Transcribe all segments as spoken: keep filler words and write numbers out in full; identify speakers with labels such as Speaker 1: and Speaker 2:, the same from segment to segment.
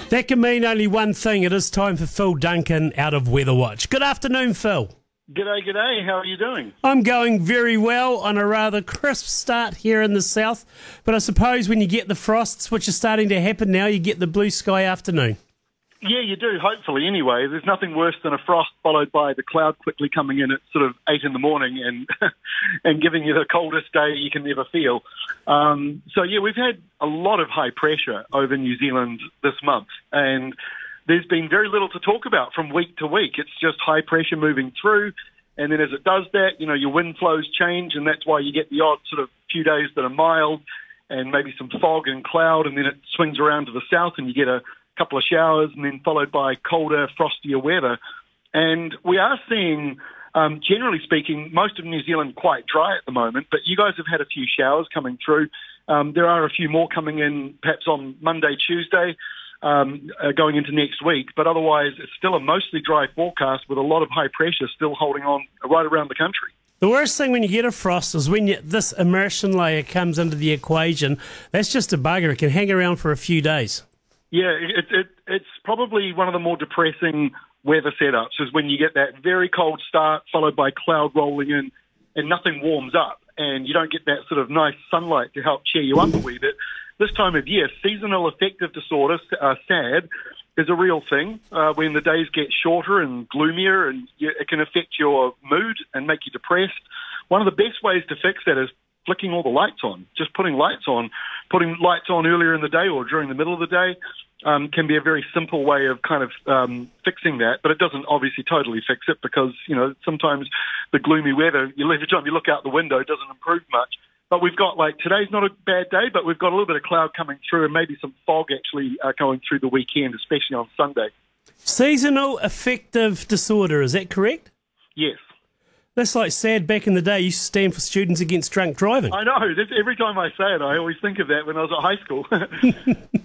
Speaker 1: That can mean only one thing. It is time for Phil Duncan out of Weather Watch. Good afternoon, Phil.
Speaker 2: G'day, g'day. How are you doing?
Speaker 1: I'm going very well on a rather crisp start here in the south. But I suppose when you get the frosts, which are starting to happen now, you get the blue sky afternoon.
Speaker 2: Yeah, you do, hopefully, anyway. There's nothing worse than a frost followed by the cloud quickly coming in at sort of eight in the morning and and giving you the coldest day you can ever feel. Um, so, yeah, we've had a lot of high pressure over New Zealand this month, and there's been very little to talk about from week to week. It's just high pressure moving through, and then as it does that, you know, your wind flows change, and that's why you get the odd sort of few days that are mild and maybe some fog and cloud, and then it swings around to the south and you get a couple of showers and then followed by colder, frostier weather. And we are seeing, um, generally speaking, most of New Zealand quite dry at the moment, but you guys have had a few showers coming through. Um, there are a few more coming in perhaps on Monday, Tuesday, um, uh, going into next week, but otherwise it's still a mostly dry forecast with a lot of high pressure still holding on right around the country.
Speaker 1: The worst thing when you get a frost is when you, this immersion layer comes into the equation. That's just a bugger. It can hang around for a few days.
Speaker 2: Yeah, it, it, it's probably one of the more depressing weather setups is when you get that very cold start followed by cloud rolling in and nothing warms up and you don't get that sort of nice sunlight to help cheer you up a wee bit. This time of year, seasonal affective disorder, uh, SAD, is a real thing uh, when the days get shorter and gloomier and you, it can affect your mood and make you depressed. One of the best ways to fix that is flicking all the lights on, just putting lights on. Putting lights on earlier in the day or during the middle of the day um, can be a very simple way of kind of um, fixing that, but it doesn't obviously totally fix it because, you know, sometimes the gloomy weather, you every time you look out the window, it doesn't improve much. But we've got, like, today's not a bad day, but we've got a little bit of cloud coming through and maybe some fog actually uh, going through the weekend, especially on Sunday.
Speaker 1: Seasonal affective disorder, is that correct?
Speaker 2: Yes.
Speaker 1: That's like SAD back in the day. You used to stand for Students Against Drunk Driving.
Speaker 2: I know. That's, every time I say it, I always think of that when I was at high school.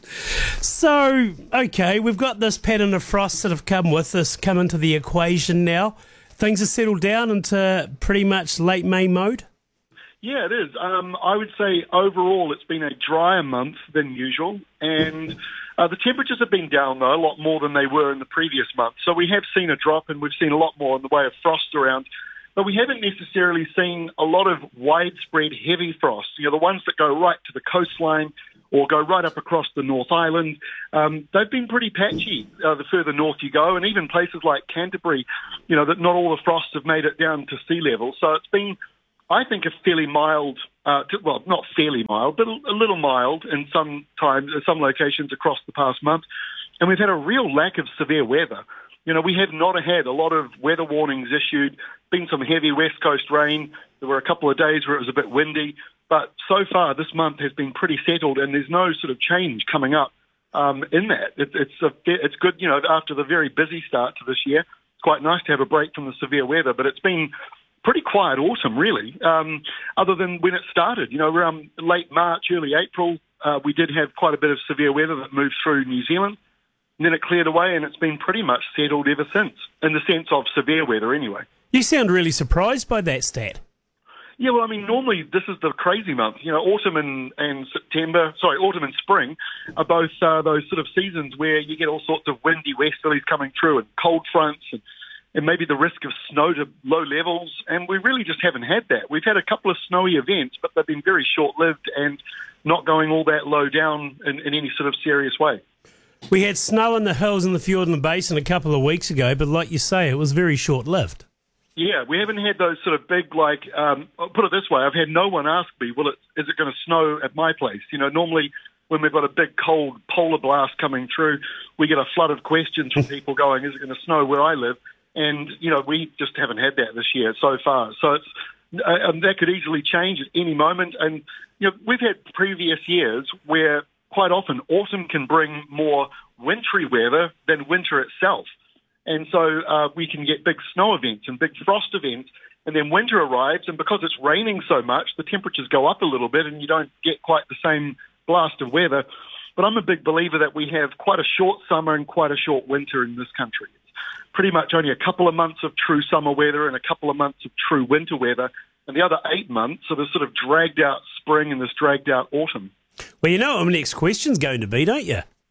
Speaker 1: So, okay, we've got this pattern of frosts that have come with us, come into the equation now. Things are settled down into pretty much late May mode?
Speaker 2: Yeah, it is. Um, I would say overall it's been a drier month than usual, and uh, the temperatures have been down, though, a lot more than they were in the previous month. So we have seen a drop, and we've seen a lot more in the way of frost around. But we haven't necessarily seen a lot of widespread heavy frosts. You know, the ones that go right to the coastline or go right up across the North Island, um, they've been pretty patchy uh, the further north you go. And even places like Canterbury, you know, that not all the frosts have made it down to sea level. So it's been, I think, a fairly mild, uh, to, well, not fairly mild, but a little mild in some times, some locations across the past month. And we've had a real lack of severe weather. You know, we have not had a lot of weather warnings issued, been some heavy west coast rain. There were a couple of days where it was a bit windy. But so far, this month has been pretty settled, and there's no sort of change coming up um, in that. It, it's a, it's good, you know, after the very busy start to this year, it's quite nice to have a break from the severe weather. But it's been pretty quiet autumn, really, um, other than when it started. You know, around late March, early April, uh, we did have quite a bit of severe weather that moved through New Zealand. And then it cleared away, and it's been pretty much settled ever since, in the sense of severe weather anyway.
Speaker 1: You sound really surprised by that stat.
Speaker 2: Yeah, well, I mean, normally this is the crazy month. You know, autumn and, and September, sorry, autumn and spring are both uh, those sort of seasons where you get all sorts of windy westerlies coming through and cold fronts and, and maybe the risk of snow to low levels. And we really just haven't had that. We've had a couple of snowy events, but they've been very short-lived and not going all that low down in, in any sort of serious way.
Speaker 1: We had snow in the hills in the Fiordland Basin a couple of weeks ago, but like you say, it was very short-lived.
Speaker 2: Yeah, we haven't had those sort of big, like, um, I'll put it this way, I've had no one ask me, well, it, is it going to snow at my place? You know, normally when we've got a big cold polar blast coming through, we get a flood of questions from people going, is it going to snow where I live? And, you know, we just haven't had that this year so far. So it's uh, and that could easily change at any moment. And, you know, we've had previous years where quite often autumn can bring more wintry weather than winter itself. And so uh, we can get big snow events and big frost events, and then winter arrives, and because it's raining so much, the temperatures go up a little bit and you don't get quite the same blast of weather. But I'm a big believer that we have quite a short summer and quite a short winter in this country. It's pretty much only a couple of months of true summer weather and a couple of months of true winter weather, and the other eight months are the sort of dragged out spring and this dragged out autumn.
Speaker 1: Well, you know what my next question's going to be, don't you?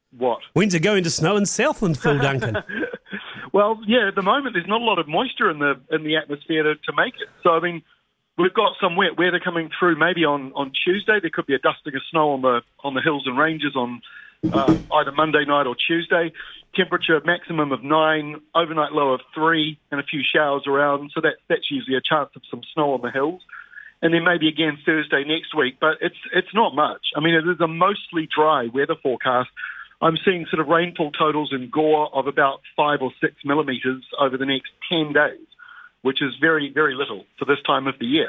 Speaker 2: What?
Speaker 1: When's it going to snow in Southland, Phil Duncan?
Speaker 2: Well, yeah, at the moment there's not a lot of moisture in the in the atmosphere to, to make it. So, I mean, we've got some wet weather coming through. Maybe on, on Tuesday there could be a dusting of snow on the on the hills and ranges on uh, either Monday night or Tuesday. Temperature maximum of nine, overnight low of three, and a few showers around. So that that's usually a chance of some snow on the hills. And then maybe again Thursday next week. But it's it's not much. I mean, it is a mostly dry weather forecast. I'm seeing sort of rainfall totals in Gore of about five or six millimetres over the next ten days, which is very, very little for this time of the year.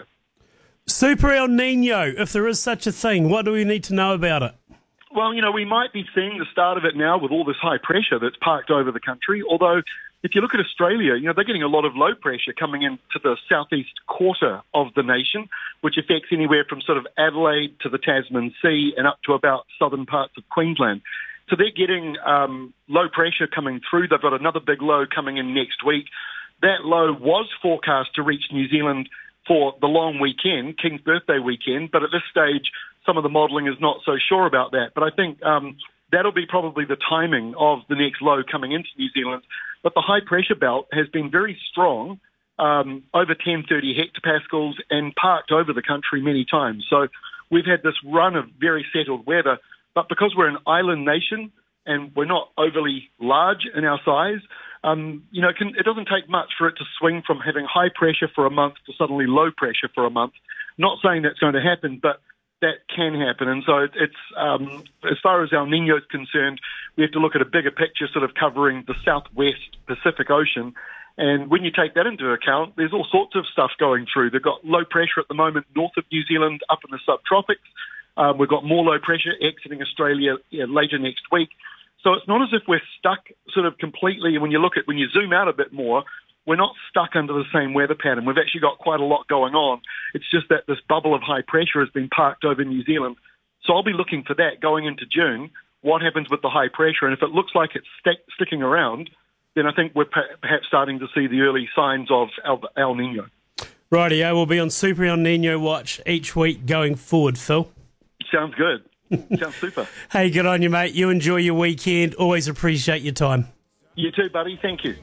Speaker 1: Super El Nino, if there is such a thing, what do we need to know about it?
Speaker 2: Well, you know, we might be seeing the start of it now with all this high pressure that's parked over the country, although if you look at Australia, you know, they're getting a lot of low pressure coming into the southeast quarter of the nation, which affects anywhere from sort of Adelaide to the Tasman Sea and up to about southern parts of Queensland. So they're getting um, low pressure coming through. They've got another big low coming in next week. That low was forecast to reach New Zealand for the long weekend, King's Birthday weekend, but at this stage, some of the modelling is not so sure about that. But I think um, that'll be probably the timing of the next low coming into New Zealand. But the high pressure belt has been very strong, um, over ten thirty hectopascals, and parked over the country many times. So we've had this run of very settled weather. But because we're an island nation and we're not overly large in our size, um, you know, it, can, it doesn't take much for it to swing from having high pressure for a month to suddenly low pressure for a month. Not saying that's going to happen, but that can happen. And so it's, um, as far as El Nino is concerned, we have to look at a bigger picture sort of covering the southwest Pacific Ocean. And when you take that into account, there's all sorts of stuff going through. They've got low pressure at the moment north of New Zealand, up in the subtropics. Um, we've got more low pressure exiting Australia you know, later next week. So it's not as if we're stuck sort of completely. And when you look at, when you zoom out a bit more, we're not stuck under the same weather pattern. We've actually got quite a lot going on. It's just that this bubble of high pressure has been parked over New Zealand. So I'll be looking for that going into June. What happens with the high pressure? And if it looks like it's st- sticking around, then I think we're perhaps starting to see the early signs of El, El Nino.
Speaker 1: Rightio, we'll be on Super El Nino watch each week going forward, Phil. Sounds
Speaker 2: good. Sounds super.
Speaker 1: Hey, good on you, mate. You enjoy your weekend. Always appreciate your time.
Speaker 2: You too, buddy. Thank you.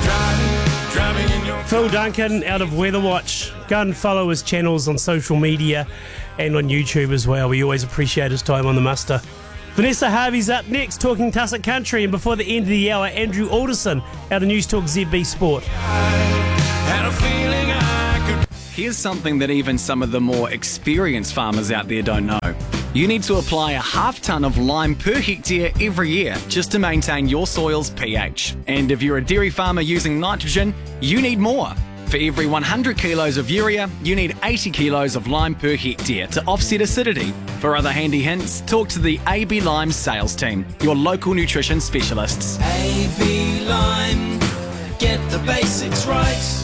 Speaker 1: Phil Duncan out of Weather Watch. Go and follow his channels on social media and on YouTube as well. We always appreciate his time on the muster. Vanessa Harvey's up next, talking Tussock Country. And before the end of the hour, Andrew Alderson out of News Talk Z B Sport.
Speaker 3: Here's something that even some of the more experienced farmers out there don't know. You need to apply a half tonne of lime per hectare every year just to maintain your soil's pH. And if you're a dairy farmer using nitrogen, you need more. For every one hundred kilos of urea, you need eighty kilos of lime per hectare to offset acidity. For other handy hints, talk to the A B Lime sales team, your local nutrition specialists.
Speaker 4: A B Lime, get the basics right.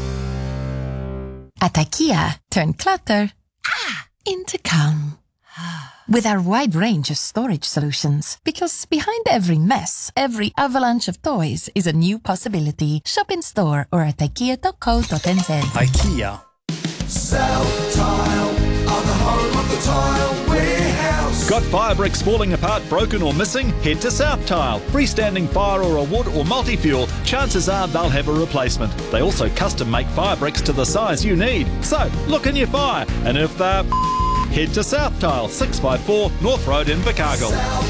Speaker 5: At IKEA, turn clutter ah, into calm. With our wide range of storage solutions. Because behind every mess, every avalanche of toys is a new possibility. Shop in store or at ikea dot co dot n z.
Speaker 6: IKEA.
Speaker 7: South Tile are the home of the tile warehouse.
Speaker 6: Got fire bricks falling apart, broken or missing? Head to South Tile. Freestanding fire or a wood or multi-fuel, chances are they'll have a replacement. They also custom make fire bricks to the size you need. So, look in your fire, and if they're head to South Tile, six five four North Road in Invercargill.